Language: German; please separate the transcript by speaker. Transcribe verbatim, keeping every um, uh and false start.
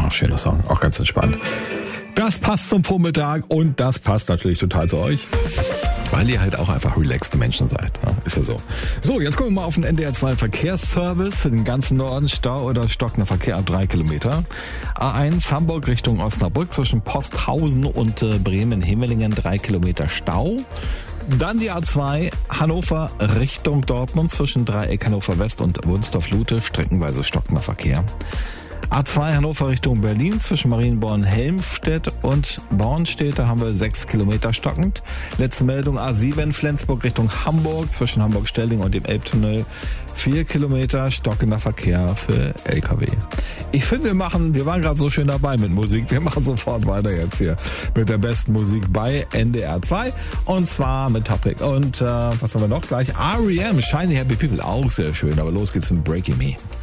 Speaker 1: Ach, schöner Song, auch ganz entspannt. Das passt zum Vormittag und das passt natürlich total zu euch. Weil ihr halt auch einfach relaxte Menschen seid. Ja, ist ja so. So, jetzt kommen wir mal auf den N D R zwei Verkehrsservice. Für den ganzen Norden Stau oder stockender Verkehr ab drei Kilometer. A eins Hamburg Richtung Osnabrück zwischen Posthausen und äh, Bremen-Hemmelingen drei Kilometer Stau. Dann die A zwei Hannover Richtung Dortmund zwischen Dreieck Hannover West und Wunsdorf-Lute streckenweise stockender Verkehr. A zwei Hannover Richtung Berlin zwischen Marienborn-Helmstedt und Bornstedt, da haben wir sechs Kilometer stockend. Letzte Meldung A sieben Flensburg Richtung Hamburg zwischen Hamburg-Stelling und dem Elbtunnel vier Kilometer stockender Verkehr für L K W. Ich finde, wir machen, wir waren gerade so schön dabei mit Musik, wir machen sofort weiter jetzt hier mit der besten Musik bei N D R zwei und zwar mit Topic. Und äh, was haben wir noch gleich? R E M, Shiny Happy People, auch sehr schön, aber los geht's mit Breaking Me.